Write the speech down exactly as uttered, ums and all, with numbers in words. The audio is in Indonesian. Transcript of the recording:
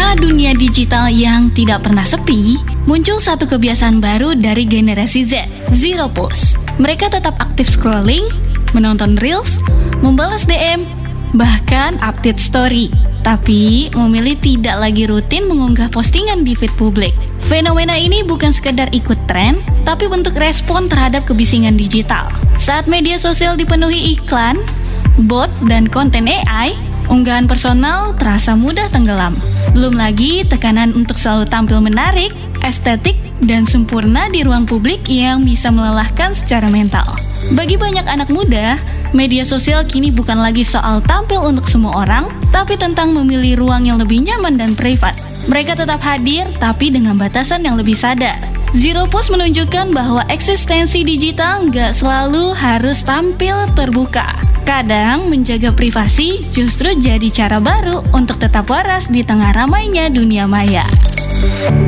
tengah dunia digital yang tidak pernah sepi, muncul satu kebiasaan baru dari generasi Z, Zero Post. Mereka tetap aktif scrolling, menonton Reels, membalas D M, bahkan update story, tapi memilih tidak lagi rutin mengunggah postingan di feed publik. Fenomena ini bukan sekedar ikut tren, tapi bentuk respon terhadap kebisingan digital. Saat media sosial dipenuhi iklan, bot, dan konten A I, unggahan personal terasa mudah tenggelam. Belum lagi tekanan untuk selalu tampil menarik, estetik, dan sempurna di ruang publik yang bisa melelahkan secara mental. Bagi banyak anak muda, media sosial kini bukan lagi soal tampil untuk semua orang, tapi tentang memilih ruang yang lebih nyaman dan privat. Mereka tetap hadir, tapi dengan batasan yang lebih sadar. Zero Post menunjukkan bahwa eksistensi digital nggak selalu harus tampil terbuka. Kadang menjaga privasi justru jadi cara baru untuk tetap waras di tengah ramainya dunia maya.